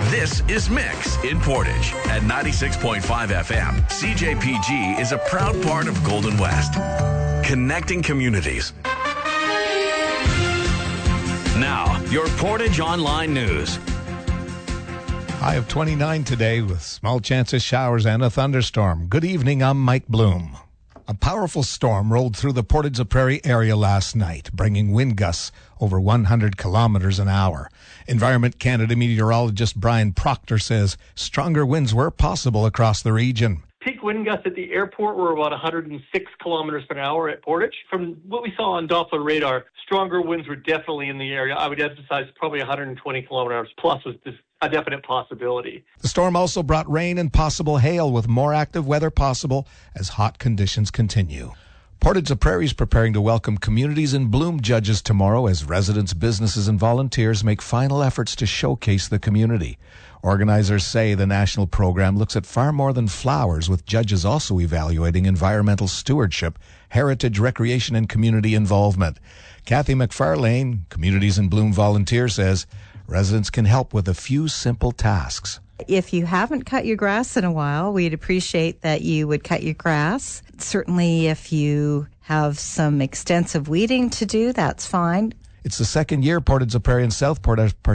This is Mix in Portage at 96.5 FM. CJPG is a proud part of Golden West, connecting communities. Now, your Portage Online News. High of 29 today with small chance of showers and a thunderstorm. Good evening, I'm Mike Bloom. A powerful storm rolled through the Portage-la-Prairie area last night, bringing wind gusts over 100 kilometers an hour. Environment Canada meteorologist Brian Proctor says stronger winds were possible across the region. Peak wind gusts at the airport were about 106 kilometers per hour at Portage. From what we saw on Doppler radar, stronger winds were definitely in the area. I would emphasize probably 120 kilometers plus was just a definite possibility. The storm also brought rain and possible hail, with more active weather possible as hot conditions continue. Portage-la-Prairie is preparing to welcome Communities in Bloom judges tomorrow as residents, businesses, and volunteers make final efforts to showcase the community. Organizers say the national program looks at far more than flowers, with judges also evaluating environmental stewardship, heritage, recreation, and community involvement. Kathy McFarlane, Communities in Bloom volunteer, says residents can help with a few simple tasks. If you haven't cut your grass in a while, we'd appreciate that you would cut your grass. Certainly if you have some extensive weeding to do, that's fine. It's the second year Portage-la-Prairie and Southport are